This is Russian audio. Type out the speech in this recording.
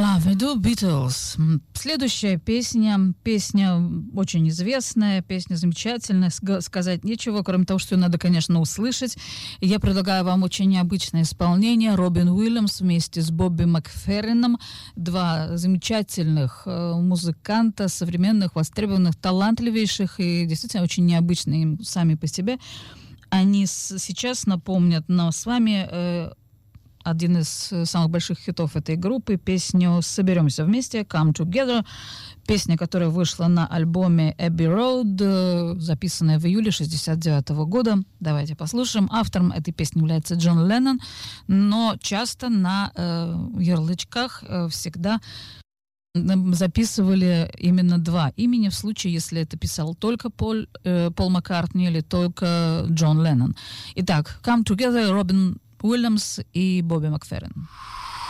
We Do Beatles. Следующая песня очень известная, песня замечательная, сказать нечего, кроме того, что ее надо, конечно, услышать. И я предлагаю вам очень необычное исполнение. Робин Уильямс вместе с Бобби Макферрином, два замечательных музыканта, современных, востребованных, талантливейших и действительно очень необычные сами по себе. Они сейчас напомнят нам с вами один из самых больших хитов этой группы, песню «Соберемся вместе», «Come Together», песня, которая вышла на альбоме Abbey Road, записанная в июле 1969 года. Давайте послушаем. Автором этой песни является Джон Леннон, но часто на ярлычках всегда записывали именно два имени в случае, если это писал только Пол Маккартни или только Джон Леннон. Итак, «Come Together», Робин Уильямс и Бобби Макферрин.